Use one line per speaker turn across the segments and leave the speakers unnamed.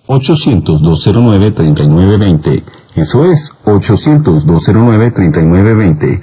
800-209-3920. Eso es 800-209-3920.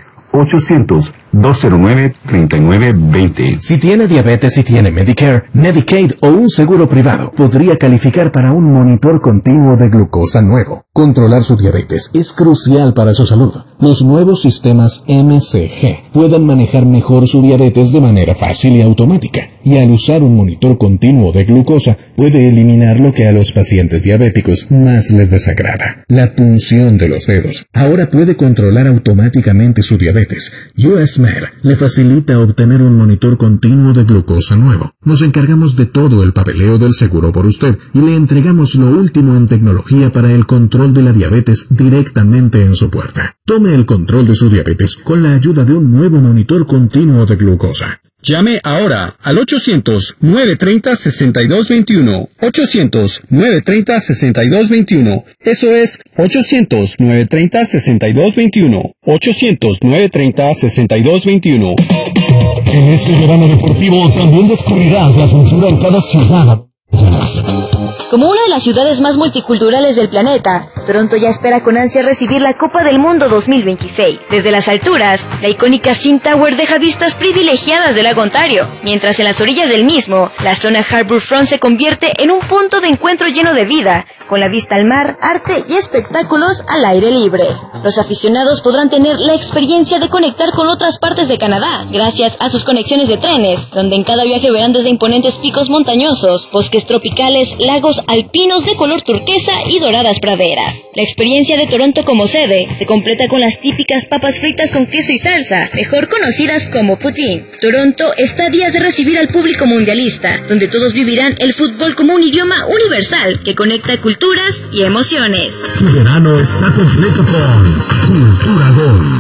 800-209-3920.
Si tiene diabetes y tiene Medicare, Medicaid o un seguro privado, podría calificar para un monitor continuo de glucosa nuevo. Controlar su diabetes es crucial para su salud. Los nuevos sistemas MCG pueden manejar mejor su diabetes de manera fácil y automática. Y al usar un monitor continuo de glucosa, puede eliminar lo que a los pacientes diabéticos más les desagrada: la punción de los dedos. Ahora puede controlar automáticamente su diabetes. US Med le facilita obtener un monitor continuo de glucosa nuevo. Nos encargamos de todo el papeleo del seguro por usted y le entregamos lo último en tecnología para el control de la diabetes directamente en su puerta. Tome el control de su diabetes con la ayuda de un nuevo monitor continuo de glucosa.
Llame ahora al 800-930-6221. 800-930-6221. Eso es 800-930-6221. 800-930-6221.
En este verano deportivo también descubrirás la cultura en cada ciudad.
Como una de las ciudades más multiculturales del planeta, Toronto ya espera con ansia recibir la Copa del Mundo 2026. Desde las alturas, la icónica CN Tower deja vistas privilegiadas del lago Ontario, mientras en las orillas del mismo, la zona Harbourfront se convierte en un punto de encuentro lleno de vida, con la vista al mar, arte y espectáculos al aire libre. Los aficionados podrán tener la experiencia de conectar con otras partes de Canadá, gracias a sus conexiones de trenes, donde en cada viaje verán desde imponentes picos montañosos, bosques tropicales, lagos alpinos de color turquesa y doradas praderas. La experiencia de Toronto como sede se completa con las típicas papas fritas con queso y salsa, mejor conocidas como poutine. Toronto está a días de recibir al público mundialista, donde todos vivirán el fútbol como un idioma universal que conecta culturas y emociones.
Tu verano está completo con Cultura Gol.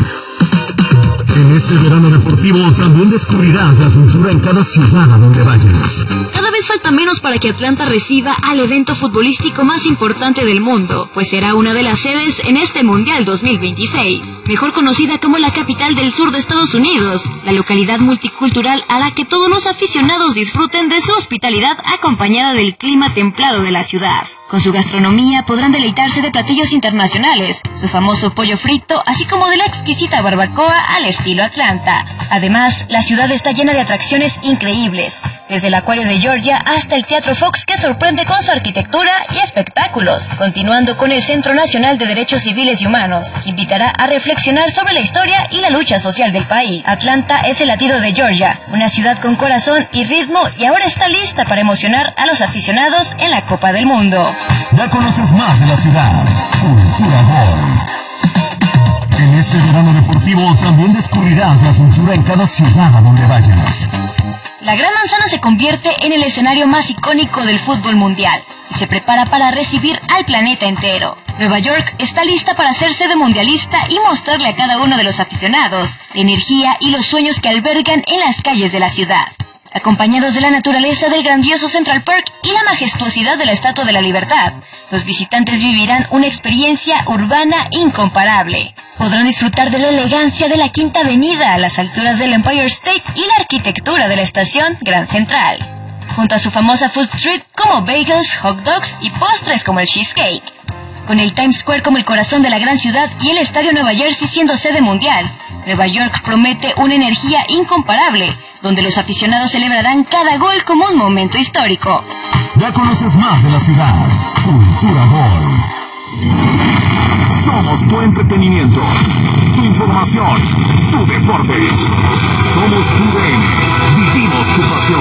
En este verano deportivo también descubrirás la cultura en cada ciudad a donde vayas.
Cada vez falta menos para que Atlanta reciba al evento futbolístico más importante del mundo, pues será una de las sedes en este Mundial 2026. Mejor conocida como la capital del sur de Estados Unidos, la localidad multicultural hará que todos los aficionados disfruten de su hospitalidad acompañada del clima templado de la ciudad. Con su gastronomía podrán deleitarse de platillos internacionales, su famoso pollo frito, así como de la exquisita barbacoa al estilo Atlanta. Además, la ciudad está llena de atracciones increíbles, desde el Acuario de Georgia hasta el Teatro Fox, que sorprende con su arquitectura y espectáculos, continuando con el Centro Nacional de Derechos Civiles y Humanos, que invitará a reflexionar sobre la historia y la lucha social del país. Atlanta es el latido de Georgia, una ciudad con corazón y ritmo, y ahora está lista para emocionar a los aficionados en la Copa del Mundo.
Ya conoces más de la ciudad. Cultura Gol. En este verano deportivo también descubrirás la cultura en cada ciudad a donde vayas.
La Gran Manzana se convierte en el escenario más icónico del fútbol mundial y se prepara para recibir al planeta entero. Nueva York está lista para ser sede mundialista y mostrarle a cada uno de los aficionados la energía y los sueños que albergan en las calles de la ciudad. Acompañados de la naturaleza del grandioso Central Park y la majestuosidad de la Estatua de la Libertad, los visitantes vivirán una experiencia urbana incomparable. Podrán disfrutar de la elegancia de la Quinta Avenida a las alturas del Empire State y la arquitectura de la estación Grand Central, junto a su famosa Food Street como bagels, hot dogs y postres como el cheesecake. Con el Times Square como el corazón de la gran ciudad y el Estadio Nueva Jersey siendo sede mundial, Nueva York promete una energía incomparable, donde los aficionados celebrarán cada gol como un momento histórico.
Ya conoces más de la ciudad. Cultura Gol.
Somos tu entretenimiento, tu información, tu deporte. Somos tu DN. Vivimos tu pasión.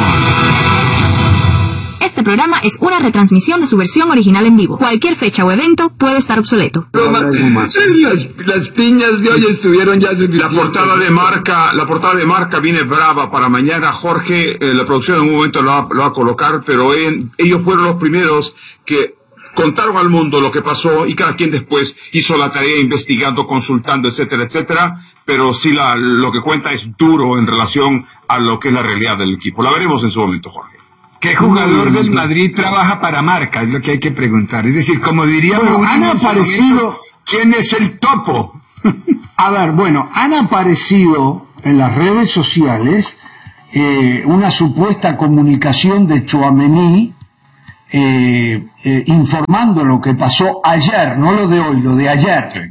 Este programa es una retransmisión de su versión original en vivo. Cualquier fecha o evento puede estar obsoleto.
Las piñas de hoy estuvieron ya suficientes.
La portada de marca viene brava para mañana. Jorge, la producción en un momento lo va a colocar, pero ellos fueron los primeros que contaron al mundo lo que pasó y cada quien después hizo la tarea investigando, consultando, etcétera, etcétera. Pero sí lo que cuenta es duro en relación a lo que es la realidad del equipo. La veremos en su momento, Jorge.
¿Qué jugador del Madrid trabaja para marca? Es lo que hay que preguntar. Es decir, como diría...
Bueno, han aparecido...
¿Quién es el topo?
A ver, bueno, han aparecido en las redes sociales una supuesta comunicación de Tchouaméni informando lo que pasó ayer, no lo de hoy, lo de ayer,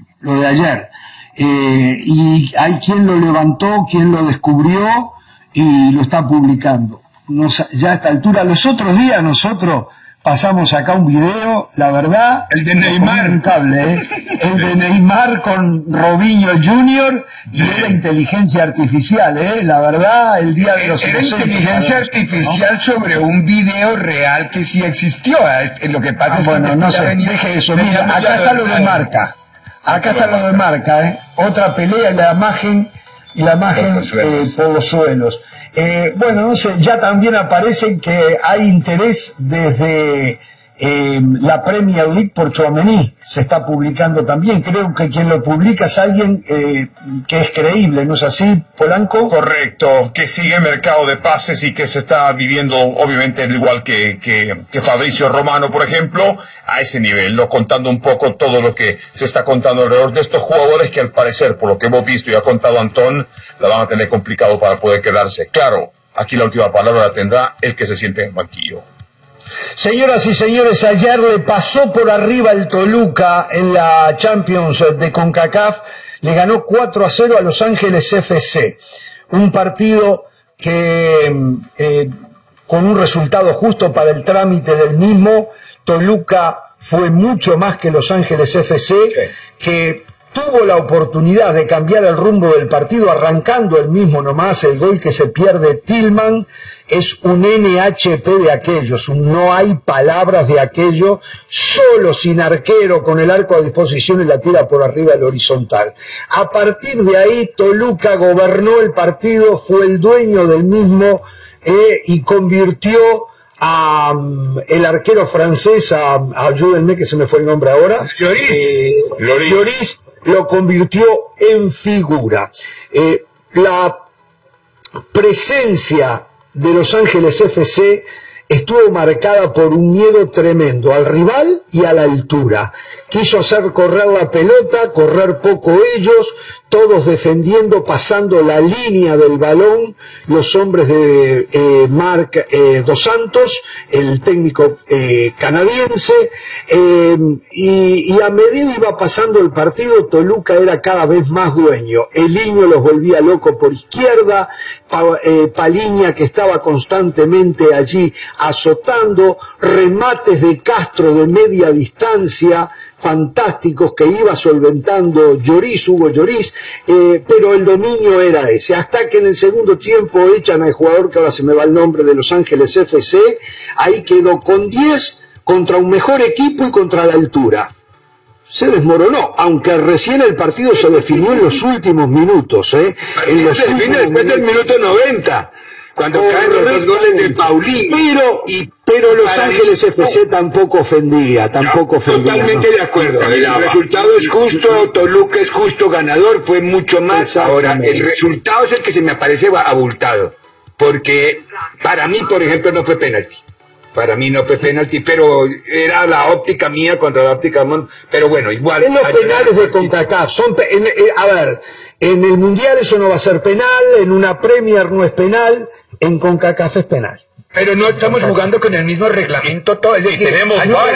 y hay quien lo levantó, quien lo descubrió y lo está publicando. Ya a esta altura, los otros días nosotros pasamos acá un video, la verdad,
el de Neymar,
un cable, el de Neymar con Robinho Jr. y era inteligencia artificial, la verdad, el día de los
era inteligencia artificial sobre un video real que sí existió. Lo que pasa es que
no sé, deje eso. Mira, acá está lo de Marca. Acá está lo de Marca, otra pelea y la imagen por los suelos. Bueno, no sé, ya también aparecen que hay interés desde la Premier League por Tchouaméni, se está publicando también. Creo que quien lo publica es alguien que es creíble, ¿no es así, Polanco?
Correcto, que sigue mercado de pases y que se está viviendo, obviamente, al igual que Fabrizio Romano, por ejemplo, a ese nivel, ¿no? Contando un poco todo lo que se está contando alrededor de estos jugadores que, al parecer, por lo que hemos visto y ha contado Antón, la van a tener complicado para poder quedarse. Claro, aquí la última palabra la tendrá el que se siente en el banquillo.
Señoras y señores, ayer le pasó por arriba el Toluca en la Champions de CONCACAF, le ganó 4-0 a Los Ángeles FC. Un partido que, con un resultado justo para el trámite del mismo, Toluca fue mucho más que Los Ángeles FC, que tuvo la oportunidad de cambiar el rumbo del partido arrancando el mismo nomás. El gol que se pierde Tillman es un NHP de aquellos, no hay palabras de aquello, solo sin arquero, con el arco a disposición y la tira por arriba del horizontal. A partir de ahí Toluca gobernó el partido, fue el dueño del mismo y convirtió a el arquero francés, ayúdenme que se me fue el nombre ahora, Lloris, lo convirtió en figura. La presencia de Los Ángeles FC estuvo marcada por un miedo tremendo al rival y a la altura. Quiso hacer correr la pelota, correr poco ellos, todos defendiendo, pasando la línea del balón, los hombres de Marc Dos Santos, el técnico canadiense, y a medida iba pasando el partido, Toluca era cada vez más dueño. El Niño los volvía loco por izquierda, Paliña, que estaba constantemente allí azotando, remates de Castro de media distancia, fantásticos, que iba solventando Hugo Lloris, pero el dominio era ese, hasta que en el segundo tiempo echan al jugador, que ahora se me va el nombre, de Los Ángeles FC, ahí quedó con 10 contra un mejor equipo y contra la altura. Se desmoronó, aunque recién el partido se definió en los últimos minutos,
después del minuto 90, cuando caen los dos goles de Paulinho.
Pero Los Ángeles FC tampoco ofendía.
Totalmente de acuerdo. El resultado es justo, Toluca es justo ganador, fue mucho más. Ahora, el resultado es el que se me parece abultado. Porque para mí, por ejemplo, no fue penalti. Para mí no fue penalti, pero era la óptica mía contra la óptica Mon. Pero bueno, igual.
En los penales de CONCACAF a ver, en el Mundial eso no va a ser penal, en una Premier no es penal, en CONCACAF es penal.
Pero no estamos jugando con el mismo reglamento todo, es decir,
tenemos VAR,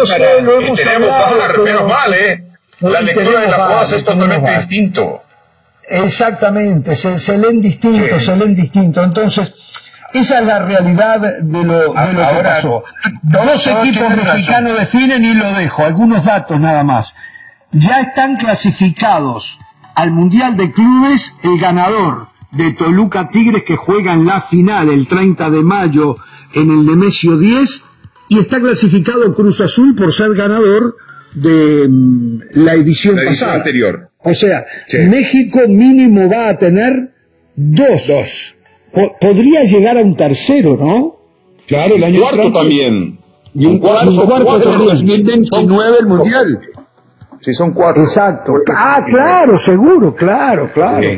menos mal, la lectura de la jugada es totalmente distinto.
Exactamente, se leen distinto, entonces esa es la realidad de lo que pasó. Dos equipos mexicanos definen, y lo dejo, algunos datos nada más. Ya están clasificados al Mundial de Clubes el ganador de Toluca Tigres, que juega en la final el 30 de mayo en el Nemesio 10, y está clasificado Cruz Azul por ser ganador de la edición pasada
anterior.
O sea, México mínimo va a tener dos. Podría llegar a un tercero, ¿no?
Claro, el año cuarto también.
Y un cuarto también.
2029 el Mundial.
Sí, son 4.
Exacto. Claro, seguro, claro.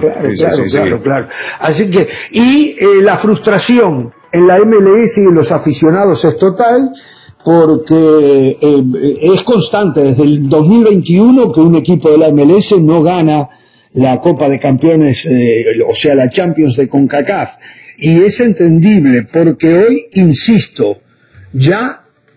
Así que, la frustración en la MLS y en los aficionados es total, porque es constante desde el 2021 que un equipo de la MLS no gana la Copa de Campeones, o sea, la Champions de CONCACAF. Y es entendible, porque hoy, insisto, ya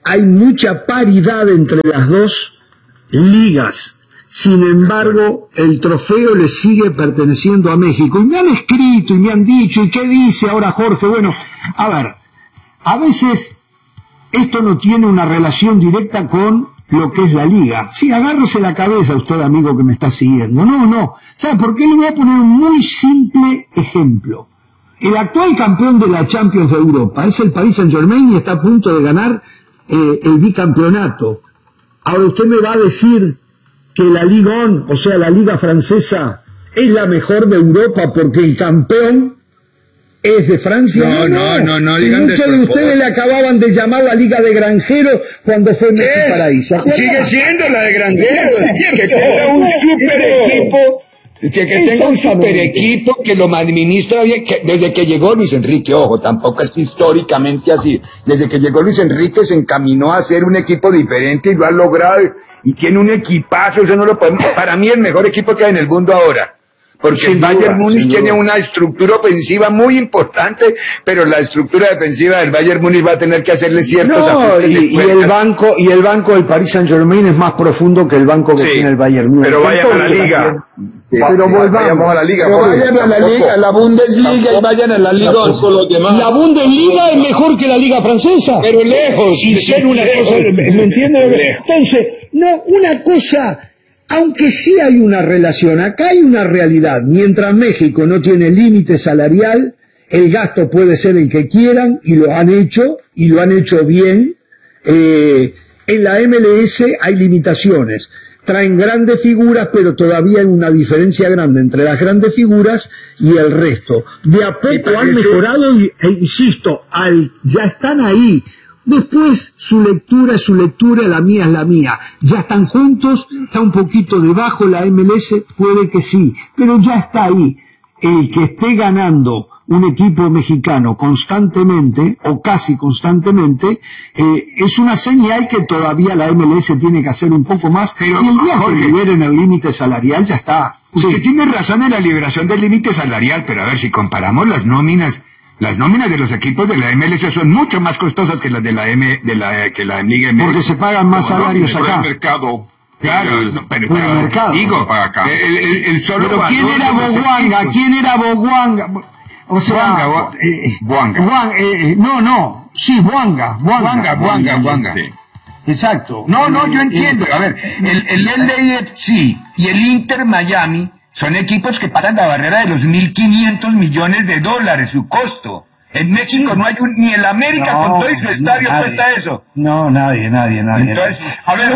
hay mucha paridad entre las dos ligas. Sin embargo, el trofeo le sigue perteneciendo a México. Y me han escrito y me han dicho, ¿y qué dice ahora Jorge? Bueno, a ver, a veces esto no tiene una relación directa con lo que es la liga. Sí, agárrese la cabeza usted, amigo que me está siguiendo. No. ¿Sabe por qué? Le voy a poner un muy simple ejemplo. El actual campeón de la Champions de Europa es el Paris Saint-Germain y está a punto de ganar el bicampeonato. Ahora usted me va a decir que la Ligue 1, o sea, la liga francesa, es la mejor de Europa porque el campeón es de Francia.
No.
Si muchos de ustedes le acababan de llamar la liga de granjeros cuando fue Messi para ahí.
Sigue siendo la de granjeros. Que tenga un super equipo. Que tenga un super equipo que lo administra bien, que desde que llegó Luis Enrique, ojo, tampoco es históricamente así, desde que llegó Luis Enrique se encaminó a hacer un equipo diferente y lo ha logrado, y tiene un equipazo, eso no lo podemos, para mí el mejor equipo que hay en el mundo ahora. Porque el Bayern Múnich tiene una estructura ofensiva muy importante, pero la estructura defensiva del Bayern Múnich va a tener que hacerle ciertos ajustes.
Y el banco del Paris Saint-Germain es más profundo que el banco que tiene el Bayern Múnich.
Pero vayan a la liga.
Pero vayamos a la liga.
Pero vayan a la liga, a la Bundesliga y vayan a la liga con los demás.
La Bundesliga es mejor que la liga francesa.
Pero lejos.
Y ser una cosa, ¿me entienden? Entonces, una cosa. Aunque sí hay una relación, acá hay una realidad. Mientras México no tiene límite salarial, el gasto puede ser el que quieran, y lo han hecho bien. En la MLS hay limitaciones. Traen grandes figuras, pero todavía hay una diferencia grande entre las grandes figuras y el resto. De a poco han mejorado, e insisto, ya están ahí. Después, su lectura es su lectura, la mía es la mía. Ya están juntos, está un poquito debajo la MLS, puede que sí, pero ya está ahí. El que esté ganando un equipo mexicano constantemente, o casi constantemente, es una señal que todavía la MLS tiene que hacer un poco más, pero y el día que liberen el límite salarial ya está.
Usted tiene razón en la liberación del límite salarial, pero a ver, si comparamos las nóminas de los equipos de la MLS son mucho más costosas que las de la Liga MX.
Porque se pagan más salarios acá.
El mercado.
Claro, pero
el mercado.
Digo, el solo
pero ¿quién era Boguanga? ¿Quién era Boguanga? O sea,
Boanga.
Sí, Boanga.
Sí.
Exacto.
No, yo entiendo. A ver, el LAFC y el Inter Miami son equipos que pasan la barrera de los $1.500 millones, su costo. En México no hay ni el América con todo su estadio cuesta eso.
No, nadie.
Entonces, a ver,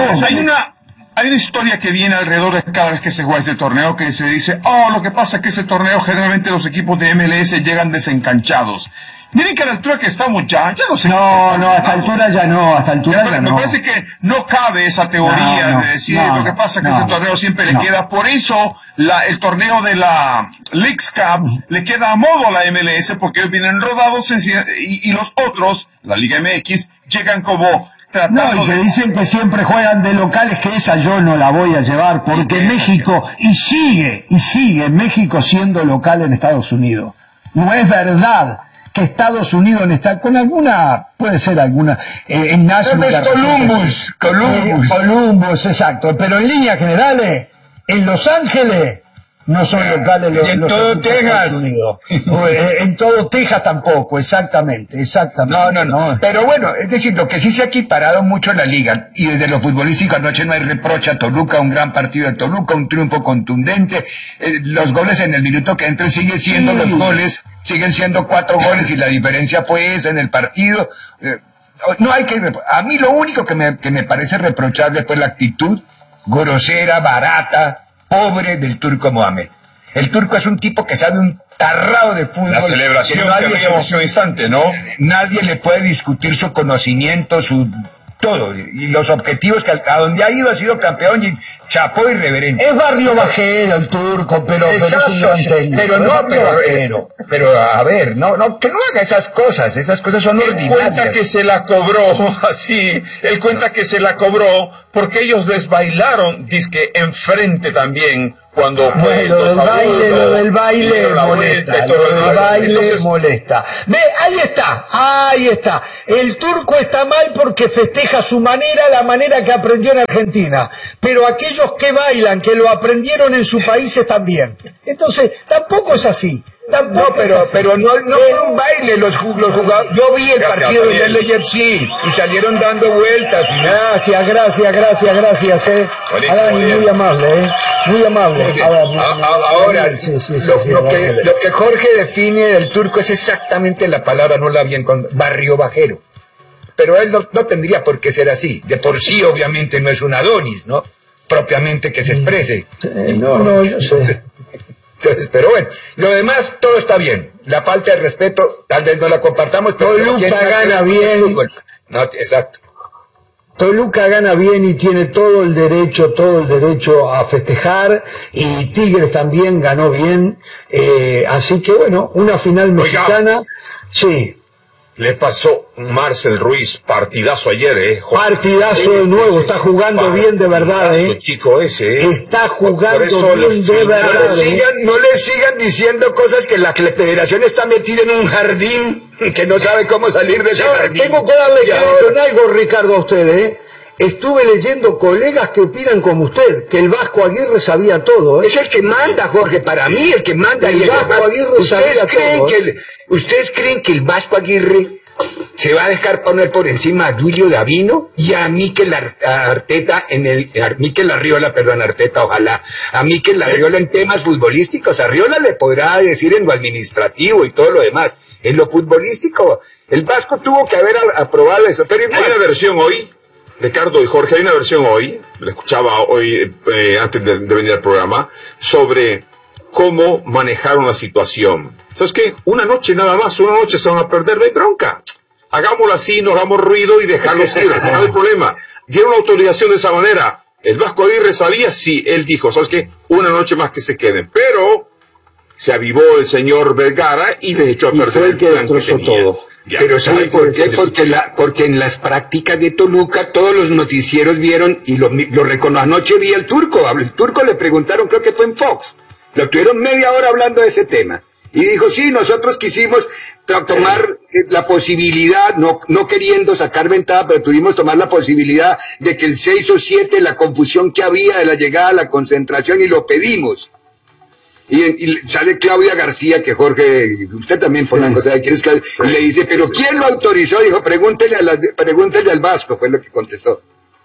Hay una historia que viene alrededor de cada vez que se juega este torneo, que se dice, lo que pasa es que ese torneo generalmente los equipos de MLS llegan desencanchados. Miren que a la altura que estamos ya no sé.
No, hasta altura ya no.
Me parece que no cabe esa teoría de decir lo que pasa es que ese torneo siempre le queda. Por eso el torneo de la Leagues Cup le queda a modo a la MLS, porque ellos vienen rodados y los otros, la Liga MX, llegan como tratando
y que dicen que siempre juegan de locales, que esa yo no la voy a llevar, porque México, y sigue México siendo local en Estados Unidos. No es verdad que Estados Unidos está con alguna, puede ser alguna, en Nashville. Columbus, exacto. Pero en líneas generales, en Los Ángeles, no son locales los
en todo Texas.
En todo Texas tampoco, exactamente.
No. Pero bueno, es decir, lo que sí se ha equiparado mucho en la liga, y desde lo futbolístico anoche no hay reproche a Toluca, un gran partido de Toluca, un triunfo contundente, los goles en el minuto que entre siguen siendo los goles, siguen siendo 4 goles y la diferencia fue esa en el partido. No hay que, a mí lo único que me parece reprochable fue la actitud grosera, barata, pobre del Turco Mohamed. El turco es un tipo que sabe un tarrao de fútbol.
La celebración que habíamos un instante, ¿no?
Nadie le puede discutir su conocimiento, su todo, y los objetivos que a donde ha ido ha sido campeón, y chapó y reverencia.
Es barrio bajero el turco, pero a ver, que no haga esas cosas son ordinarias.
Él cuenta que se la cobró así, porque ellos desbailaron, dizque enfrente también,
cuando fue
lo del baile molesta. Ve, ahí está. El turco está mal porque festeja su manera, la manera que aprendió en Argentina. Pero aquellos que bailan, que lo aprendieron en sus países también. Entonces, tampoco es así.
No, pero no fue un baile, los jugadores. Yo vi el partido del LFC y salieron dando vueltas y nada.
Gracias. Muy amable, Muy amable.
Ahora, lo que Jorge define del turco es exactamente la palabra, no la bien con barrio bajero. Pero él no tendría por qué ser así. De por sí, obviamente, no es un Adonis, ¿no? Propiamente que se exprese.
No, yo sé.
Entonces, pero bueno, lo demás todo está bien. La falta de respeto, tal vez no la compartamos, pero
Toluca gana bien.
No, exacto.
Toluca gana bien y tiene todo el derecho a festejar, y Tigres también ganó bien, así que bueno, una final mexicana. Sí.
Le pasó Marcel Ruiz, partidazo ayer,
Partidazo de nuevo, está jugando bien de verdad,
chico ese,
Está jugando bien de verdad.
No le sigan diciendo cosas que la federación está metida en un jardín que no sabe cómo salir de ese jardín.
Tengo que darle crédito en algo, Ricardo, a usted, Estuve leyendo colegas que opinan como usted, que el Vasco Aguirre sabía todo,
Es el que manda, Jorge, para mí el que manda.
El Vasco Aguirre sabía todo.
¿Ustedes creen que el Vasco Aguirre se va a dejar poner por encima a Duilio Davino y a Mikel Arteta Mikel Arriola, ojalá, a Mikel Arriola en temas futbolísticos? Arriola le podrá decir en lo administrativo y todo lo demás. En lo futbolístico, el Vasco tuvo que haber aprobado eso. Pero
hay una versión hoy, Ricardo y Jorge, hay una versión hoy, la escuchaba hoy antes de venir al programa, sobre cómo manejar una situación. ¿Sabes qué? Una noche nada más, una noche se van a perder, no hay bronca. Hagámoslo así, no hagamos ruido y dejarlos ir, no hay problema. Dieron una autorización de esa manera. El Vasco Aguirre sabía, sí, él dijo, ¿sabes qué? Una noche más que se queden. Pero se avivó el señor Vergara y les echó a perder.
Fue el que destrozó todo.
Pero ¿sabe por qué? Porque en las prácticas de Toluca todos los noticieros vieron, y lo reconozco. Anoche vi al Turco le preguntaron, creo que fue en Fox, lo tuvieron media hora hablando de ese tema, y dijo, sí, nosotros quisimos tomar la posibilidad, no queriendo sacar ventaja, pero tuvimos tomar la posibilidad de que el 6 o 7, la confusión que había de la llegada a la concentración, y lo pedimos. Y sale Claudia García, que Jorge, usted también por la cosa de quién es Claudia, y le dice, pero ¿quién lo autorizó? Dijo, pregúntele al Vasco, fue lo que contestó.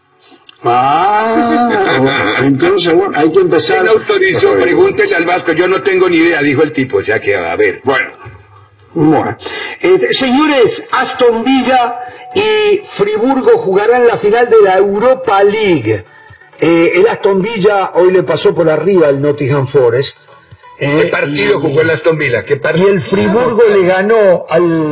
Entonces, bueno, hay que empezar.
¿Quién autorizó? Pregúntele al Vasco, yo no tengo ni idea, dijo el tipo, o sea que, a ver.
Bueno. Señores, Aston Villa y Friburgo jugarán la final de la Europa League. El Aston Villa hoy le pasó por arriba al Nottingham Forest.
¿Qué partido jugó el Aston Villa?
Y el Friburgo le ganó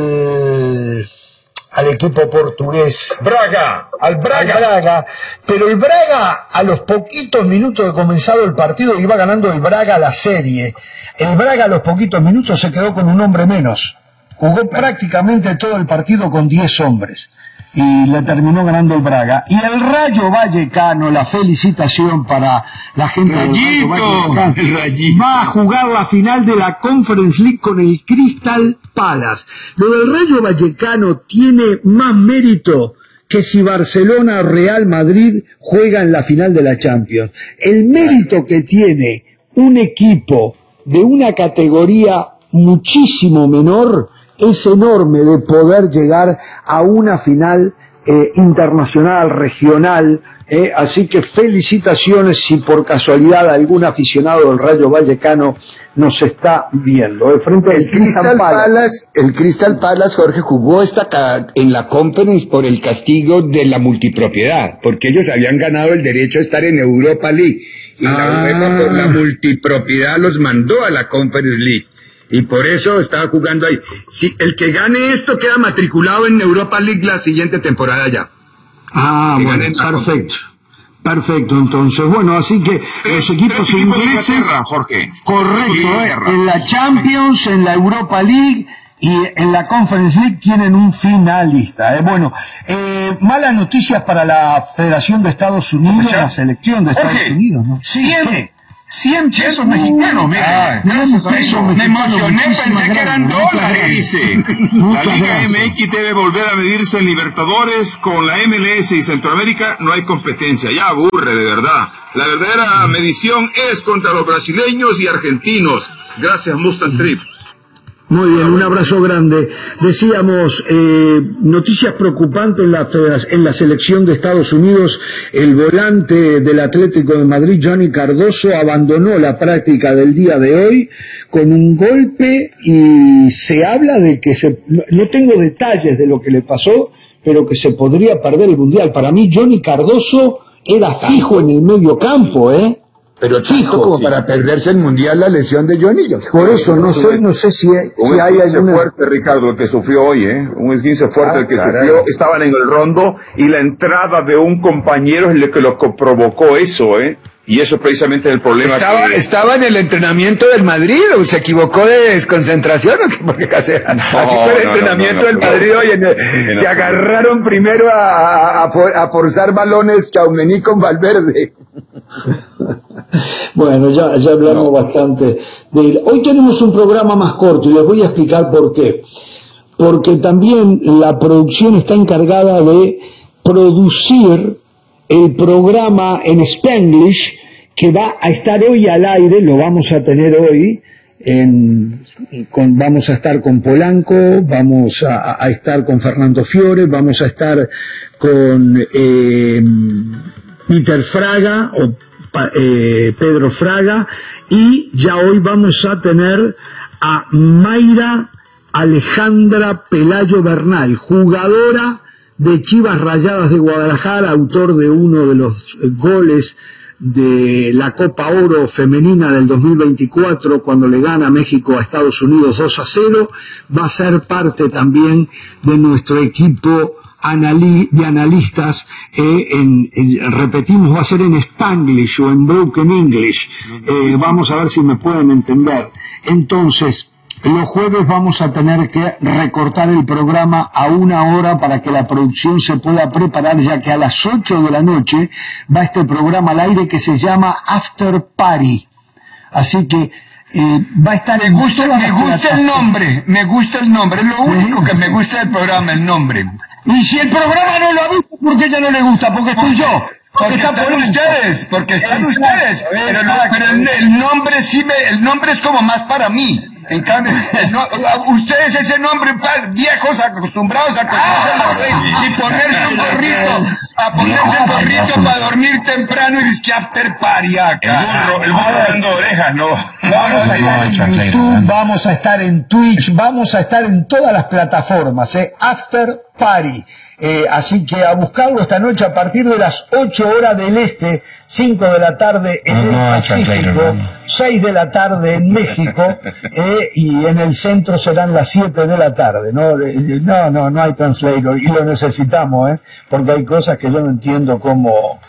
al equipo portugués. Al Braga. Pero el Braga, a los poquitos minutos de comenzado el partido, iba ganando el Braga la serie. El Braga a los poquitos minutos se quedó con un hombre menos. Jugó prácticamente todo el partido con 10 hombres. Y le terminó ganando el Braga. Y el Rayo Vallecano, la felicitación para la gente del Rayo Vallecano, va a jugar la final de la Conference League con el Crystal Palace. Lo del Rayo Vallecano tiene más mérito que si Barcelona o Real Madrid juegan la final de la Champions. El mérito que tiene un equipo de una categoría muchísimo menor es enorme, de poder llegar a una final internacional, regional, así que felicitaciones si por casualidad algún aficionado del Rayo Vallecano nos está viendo. De frente al Crystal Palace.
El Crystal Palace, Jorge, jugó en la Conference por el castigo de la multipropiedad, porque ellos habían ganado el derecho a estar en Europa League, y la UEFA por la multipropiedad los mandó a la Conference League. Y por eso estaba jugando ahí. Si el que gane esto queda matriculado en Europa League la siguiente temporada ya.
Bueno, perfecto, entonces. Bueno, así que los equipos ingleses,
Jorge.
Correcto, en la Champions, en la Europa League y en la Conference League tienen un finalista. Bueno, malas noticias para la Federación de Estados Unidos, la selección de Estados Unidos, ¿no?
100 pesos mexicanos, mire. Gracias a eso. Me emocioné, pensé que eran dólares.
Dice, la Liga MX debe volver a medirse en Libertadores con la MLS y Centroamérica. No hay competencia, ya aburre de verdad. La verdadera medición es contra los brasileños y argentinos. Gracias, Mustang Trip.
Muy bien, un abrazo grande. Decíamos, noticias preocupantes en la selección de Estados Unidos. El volante del Atlético de Madrid, Johnny Cardoso, abandonó la práctica del día de hoy con un golpe y se habla de que no tengo detalles de lo que le pasó, pero que se podría perder el Mundial. Para mí, Johnny Cardoso era fijo en el medio campo,
Pero tanto como para perderse el Mundial la lesión de Johnny.
Por eso no sé si hay
alguna... fuerte, Ricardo, el que sufrió hoy, un esguince fuerte el que sufrió. Estaban en el rondo y la entrada de un compañero es lo que lo provocó eso, Y eso precisamente es el problema.
Estaba en el entrenamiento del Madrid, ¿o se equivocó de desconcentración? Porque así fue el entrenamiento del Madrid hoy. Se agarraron primero a forzar balones Tchouaméni con Valverde.
Bueno, ya hablamos bastante de él. Hoy tenemos un programa más corto y les voy a explicar por qué. Porque también la producción está encargada de producir el programa en Spanglish que va a estar hoy al aire, lo vamos a tener hoy, vamos a estar con Polanco, vamos a estar con Fernando Fiore, vamos a estar con Peter Fraga o Pedro Fraga, y ya hoy vamos a tener a Mayra Alejandra Pelayo Bernal, jugadora de Chivas Rayadas de Guadalajara, autor de uno de los goles de la Copa Oro femenina del 2024 cuando le gana México a Estados Unidos 2-0, va a ser parte también de nuestro equipo de analistas, repetimos, va a ser en Spanglish o en Broken English, vamos a ver si me pueden entender. Entonces, los jueves vamos a tener que recortar el programa a 1 hora para que la producción se pueda preparar, ya que a las 8 de la noche va este programa al aire que se llama After Party. Así que va a estar...
Me gusta el nombre, es lo único que me gusta del programa, el nombre.
Y si el programa no lo ha visto, ¿por qué ya no le gusta? Porque estoy yo.
Porque están ustedes, pero el nombre el nombre es como más para mí. En cambio, ustedes ese nombre, viejos acostumbrados a conocerse y ponerse un gorrito para dormir temprano y disque after party acá.
El burro dando orejas, ¿no?
Vamos a estar en YouTube, vamos a estar en Twitch, vamos a estar en todas las plataformas, After Party. Así que a buscarlo esta noche a partir de las 8 horas del este, 5 de la tarde en el Pacífico, 6 de la tarde en México, y en el centro serán las 7 de la tarde. No hay translator, y lo necesitamos, porque hay cosas que yo no entiendo cómo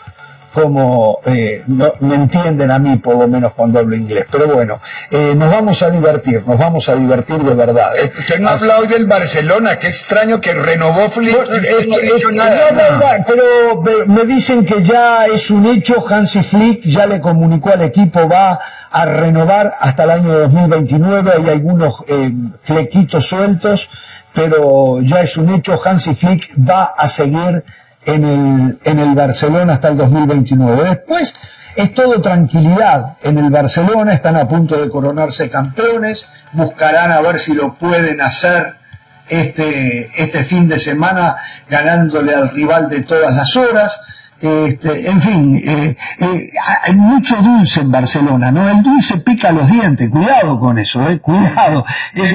no me entienden a mí, por lo menos cuando hablo inglés. Pero bueno, nos vamos a divertir de verdad.
Usted no habla hoy del Barcelona, qué extraño que renovó Flick. No ha dicho nada.
Pero me dicen que ya es un hecho, Hansi Flick ya le comunicó al equipo, va a renovar hasta el año 2029, hay algunos flequitos sueltos, pero ya es un hecho, Hansi Flick va a seguir en el Barcelona hasta el 2029. Después es todo tranquilidad en el Barcelona, están a punto de coronarse campeones, buscarán a ver si lo pueden hacer este fin de semana ganándole al rival de todas las horas. En fin, hay mucho dulce en Barcelona, ¿no? El dulce pica los dientes, cuidado con eso, cuidado.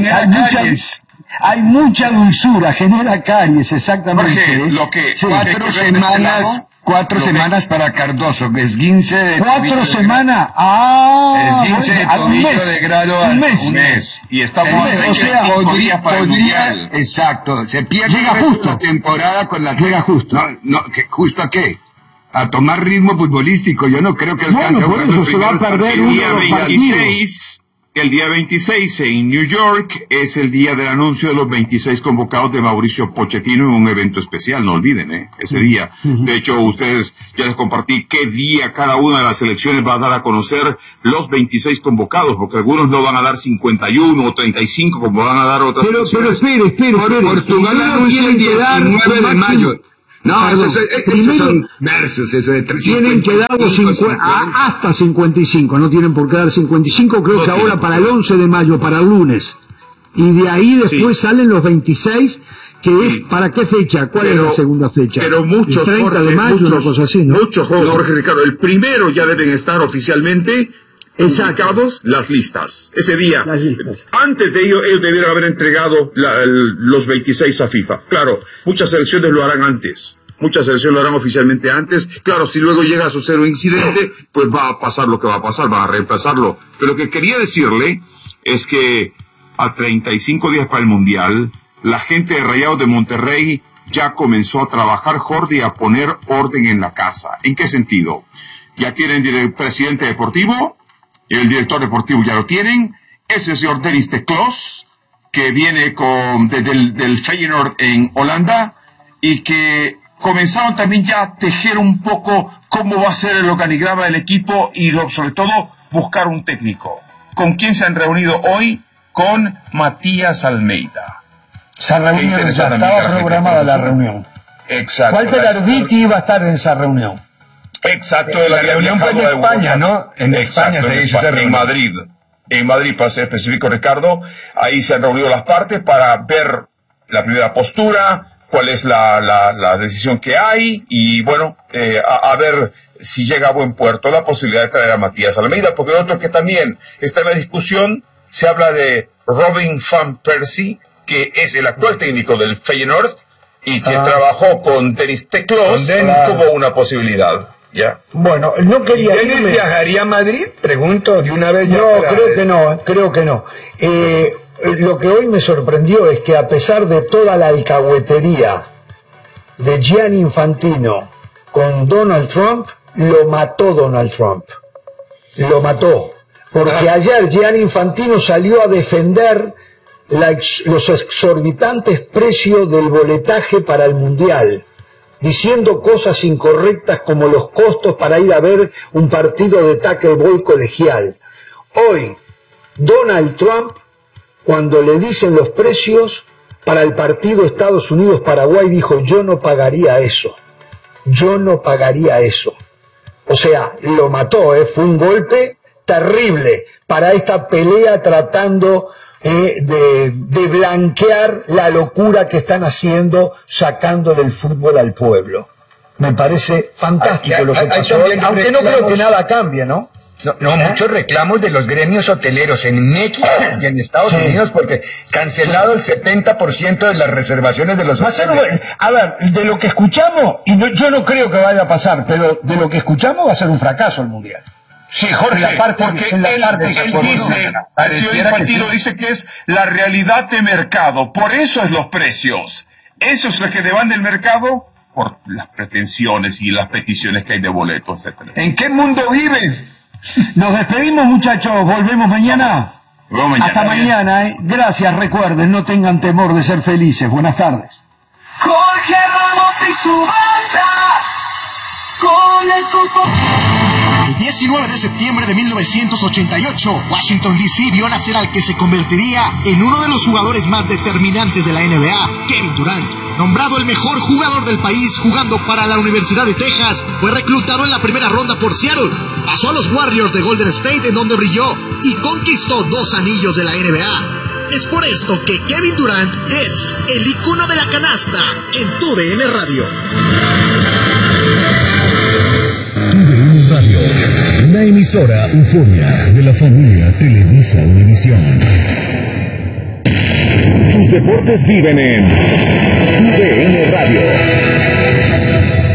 Hay mucha dulzura, genera caries, exactamente.
Jorge, lo que 4 semanas para Cardoso, que esguince de
4 semanas,
esguince de tobillo de grado
un
mes. Y estamos podría, exacto, se pierde la temporada con la
llega justo.
¿Justo a qué? A tomar ritmo futbolístico, yo no creo que alcance.
Bueno, se va a perder
el día 26
El día 26 en New York es el día del anuncio de los 26 convocados de Mauricio Pochettino en un evento especial, no olviden, ese día. De hecho, ustedes ya les compartí qué día cada una de las selecciones va a dar a conocer los 26 convocados, porque algunos no van a dar 51 o 35 como van a dar otras selecciones.
Pero espere.
Portugal anuncia el 19 de mayo. No, esos son versos, eso de 3,
tienen que dar hasta 55, no tienen por qué dar 55, creo que ahora para el 11 de mayo, para el lunes. Y de ahí después salen los 26, que es, ¿para qué fecha? ¿Cuál es la segunda fecha?
Pero muchos,
el 30 de mayo, una cosa así, ¿no?
Muchos, Jorge Ricardo, el primero ya deben estar oficialmente publicados las listas. Ese día, antes de ello, ellos debieron haber entregado los 26 a FIFA. Claro, muchas selecciones lo harán antes. Muchas selecciones lo harán oficialmente antes. Claro, si luego llega a suceder un incidente, pues va a pasar lo que va a pasar, van a reemplazarlo. Pero lo que quería decirle es que a 35 días para el Mundial, la gente de Rayados de Monterrey ya comenzó a trabajar, Jordi, a poner orden en la casa. ¿En qué sentido? Ya tienen el presidente deportivo, el director deportivo ya lo tienen, ese señor Dennis de Kloos, que viene del Feyenoord en Holanda, y que comenzaron también ya a tejer un poco cómo va a ser el organigrama del equipo y sobre todo buscar un técnico. ¿Con quién se han reunido hoy? Con Matías Almeida.
Estaba programada la reunión.
Exacto.
Walter Arditi iba a estar en esa reunión.
Exacto.
La reunión fue en España, ¿no? En España se hizo esa reunión.
En Madrid, para ser específico, Ricardo. Ahí se han reunido las partes para ver la primera postura, cuál es la decisión que hay y bueno, a ver si llega a buen puerto la posibilidad de traer a Matías Almeida, porque el otro que también está en la discusión, se habla de Robin van Persie, que es el actual técnico del Feyenoord y que trabajó con Dennis de Kloos como una posibilidad. ¿Ya?
Bueno, no quería
¿Y Dennis viajaría a Madrid? Pregunto de una vez.
No, creo que no. Lo que hoy me sorprendió es que a pesar de toda la alcahuetería de Gianni Infantino con Donald Trump, lo mató Donald Trump. Lo mató. Porque ayer Gianni Infantino salió a defender los exorbitantes precios del boletaje para el Mundial, diciendo cosas incorrectas como los costos para ir a ver un partido de tackleball colegial. Hoy, Donald Trump, cuando le dicen los precios para el partido Estados Unidos-Paraguay, dijo: yo no pagaría eso. Yo no pagaría eso. O sea, lo mató, fue un golpe terrible para esta pelea tratando de blanquear la locura que están haciendo, sacando del fútbol al pueblo. Me parece fantástico lo que pasó, aunque no creo que nada cambie, ¿no?
Muchos reclamos de los gremios hoteleros en México y en Estados Unidos porque cancelado el 70% de las reservaciones de los hoteles.
A ver, de lo que escuchamos, y yo no creo que vaya a pasar, pero de lo que escuchamos va a ser un fracaso el Mundial.
Sí, Jorge, porque él dice, el señor Infantino dice que es la realidad de mercado, por eso es los precios. Eso es lo que demanda el mercado por las pretensiones y las peticiones que hay de boletos, etcétera.
¿En qué mundo vives? Nos despedimos, muchachos, volvemos mañana. Hasta mañana, Gracias, recuerden, no tengan temor de ser felices. Buenas tardes.
Jorge Ramos y su banda con el fútbol.
El 19 de septiembre de 1988, Washington D.C. vio nacer al que se convertiría en uno de los jugadores más determinantes de la NBA, Kevin Durant. Nombrado el mejor jugador del país jugando para la Universidad de Texas, fue reclutado en la primera ronda por Seattle. Pasó a los Warriors de Golden State, en donde brilló y conquistó 2 anillos de la NBA. Es por esto que Kevin Durant es el icono de la canasta en TUDN Radio.
TUDN Radio, una emisora Euforia de la familia Televisa Univisión. Tus deportes viven en TUDN Radio.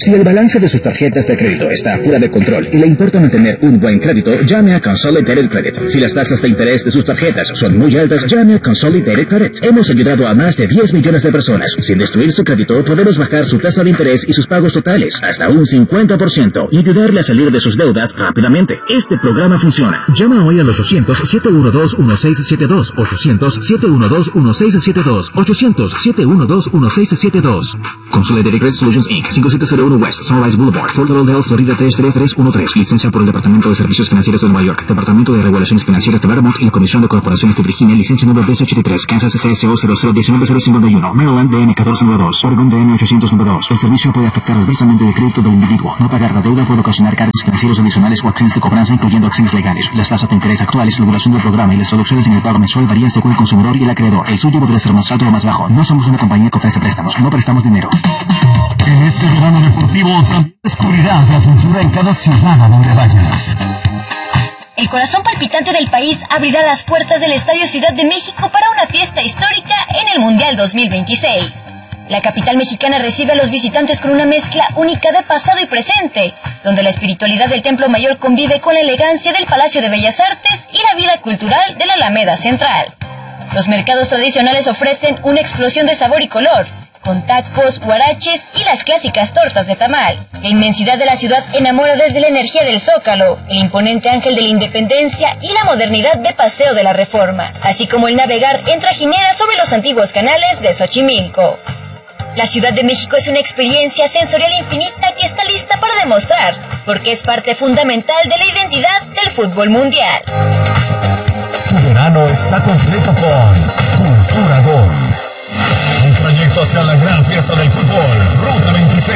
Si el balance de sus tarjetas de crédito está fuera de control y le importa mantener un buen crédito, llame a Consolidated Credit. Si las tasas de interés de sus tarjetas son muy altas, llame a Consolidated Credit. Hemos ayudado a más de 10 millones de personas. Sin destruir su crédito, podemos bajar su tasa de interés y sus pagos totales hasta un 50% y ayudarle a salir de sus deudas rápidamente. Este programa funciona. Llama hoy al 800-712-1672. 800-712-1672. 800-712-1672. Consolidated Credit Solutions Inc. 5701 West Sunrise Boulevard, Fort Lauderdale, Florida 33313. Licencia por el Departamento de Servicios Financieros de Nueva York, Departamento de Regulaciones Financieras de Vermont y la Comisión de Corporaciones de Virginia. Licencia número DC83, Kansas CSO 0019051, Maryland DM 1492, Oregon DM 892. El servicio puede afectar adversamente el crédito del individuo. No pagar la deuda puede ocasionar cargos financieros adicionales o acciones de cobranza, incluyendo acciones legales. Las tasas de interés actuales, la duración del programa y las reducciones en el pago mensual varían según el consumidor y el acreedor. El suyo podría ser más alto o más bajo. No somos una compañía que ofrece préstamos, no prestamos dinero.
En este verano deportivo también descubrirás la cultura en cada ciudad a donde vayas.
El corazón palpitante del país abrirá las puertas del Estadio Ciudad de México para una fiesta histórica en el Mundial 2026. La capital mexicana recibe a los visitantes con una mezcla única de pasado y presente, donde la espiritualidad del Templo Mayor convive con la elegancia del Palacio de Bellas Artes y la vida cultural de la Alameda Central. Los mercados tradicionales ofrecen una explosión de sabor y color, con tacos, huaraches y las clásicas tortas de tamal. La inmensidad de la ciudad enamora desde la energía del Zócalo, el imponente Ángel de la Independencia y la modernidad de Paseo de la Reforma, así como el navegar en trajinera sobre los antiguos canales de Xochimilco. La Ciudad de México es una experiencia sensorial infinita que está lista para demostrar, porque es parte fundamental de la identidad del fútbol mundial.
Tu verano está completo con Cultura Gol. Un trayecto hacia la gran fiesta del fútbol, Ruta 26.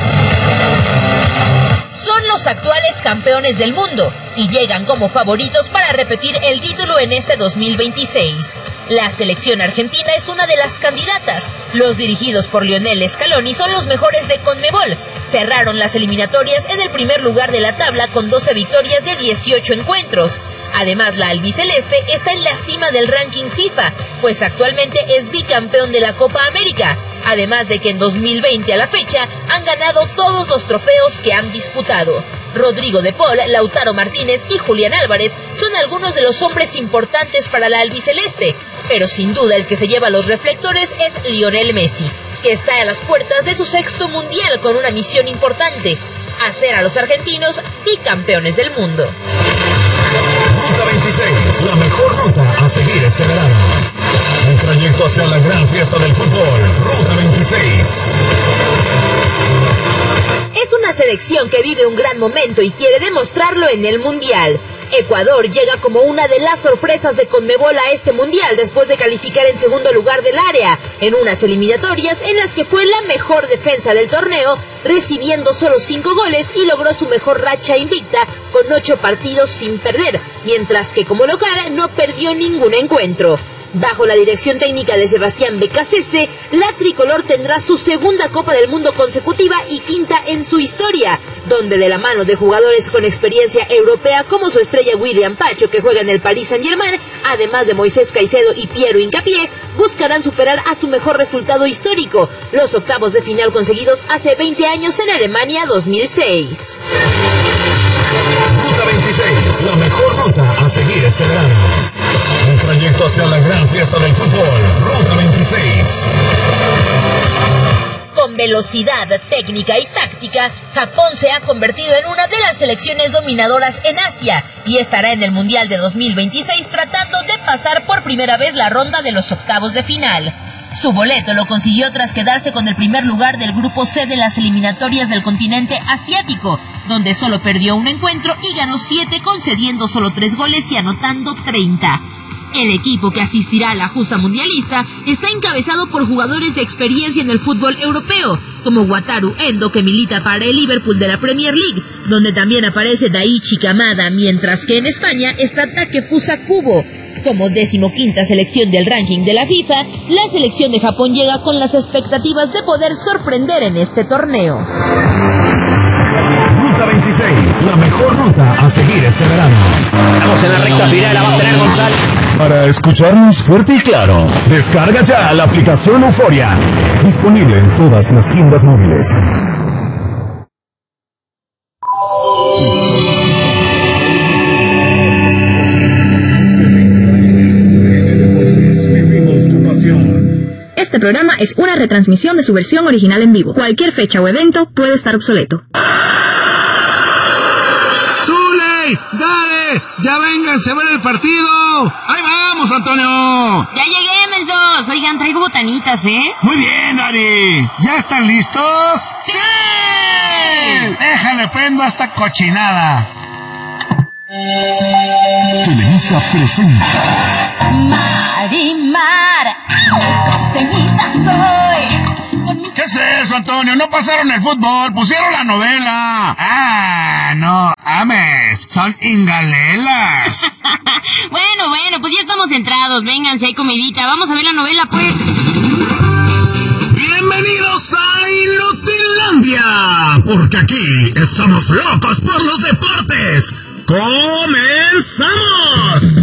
Son los actuales campeones del mundo y llegan como favoritos para repetir el título en este 2026. La selección argentina es una de las candidatas. Los dirigidos por Lionel Scaloni son los mejores de CONMEBOL. Cerraron las eliminatorias en el primer lugar de la tabla con 12 victorias de 18 encuentros. Además, la albiceleste está en la cima del ranking FIFA, pues actualmente es bicampeón de la Copa América. Además de que en 2020 a la fecha han ganado todos los trofeos que han disputado. Rodrigo de Paul, Lautaro Martínez y Julián Álvarez son algunos de los hombres importantes para la albiceleste, pero sin duda el que se lleva los reflectores es Lionel Messi, que está a las puertas de su 6º mundial con una misión importante: hacer a los argentinos bicampeones del mundo.
Ruta 26, la mejor ruta a seguir este verano. Un trayecto hacia la gran fiesta del fútbol, Ruta 26.
Es una selección que vive un gran momento y quiere demostrarlo en el Mundial. Ecuador llega como una de las sorpresas de CONMEBOL a este Mundial después de calificar en segundo lugar del área, en unas eliminatorias en las que fue la mejor defensa del torneo, recibiendo solo 5 goles y logró su mejor racha invicta con 8 partidos sin perder, mientras que como local no perdió ningún encuentro. Bajo la dirección técnica de Sebastián Becasese, la tricolor tendrá su 2ª Copa del Mundo consecutiva y 5ª en su historia, donde de la mano de jugadores con experiencia europea como su estrella William Pacho, que juega en el Paris Saint-Germain, además de Moisés Caicedo y Piero Hincapié, buscarán superar a su mejor resultado histórico, los octavos de final conseguidos hace 20 años en Alemania 2006.
Ruta 26, la mejor ruta a seguir este verano. Un trayecto hacia la gran fiesta del fútbol, Ruta 26.
Con velocidad, técnica y táctica, Japón se ha convertido en una de las selecciones dominadoras en Asia y estará en el Mundial de 2026 tratando de pasar por primera vez la ronda de los octavos de final. Su boleto lo consiguió tras quedarse con el primer lugar del grupo C de las eliminatorias del continente asiático, donde solo perdió un encuentro y ganó 7, concediendo solo 3 goles y anotando 30. El equipo que asistirá a la justa mundialista está encabezado por jugadores de experiencia en el fútbol europeo, como Wataru Endo, que milita para el Liverpool de la Premier League, donde también aparece Daichi Kamada, mientras que en España está Takefusa Kubo. Como 15ª selección del ranking de la FIFA, la selección de Japón llega con las expectativas de poder sorprender en este torneo.
Ruta 26, la mejor ruta a seguir este verano.
Estamos en la recta final, la va a tener González.
Para escucharnos fuerte y claro, descarga ya la aplicación Euforia. Disponible en todas las tiendas móviles.
Este programa es una retransmisión de su versión original en vivo. Cualquier fecha o evento puede estar obsoleto.
¡Zule! ¡Dale! ¡Ya vénganse a ver el partido! ¡Ahí vamos, Antonio!
Ya llegué, mensos. Oigan, traigo botanitas, ¿eh?
Muy bien, Dari. ¿Ya están listos? ¡Sí! Déjale prendo a esta cochinada.
Televisa presenta
Marimar, costeñita soy.
¿Qué es eso, Antonio? No pasaron el fútbol, pusieron la novela. Ah, no, ames, son ingalelas.
Bueno, pues ya estamos centrados. Vénganse, hay comidita. Vamos a ver la novela, pues.
Bienvenidos a Inutilandia, porque aquí estamos locos por los deportes. ¡Comenzamos!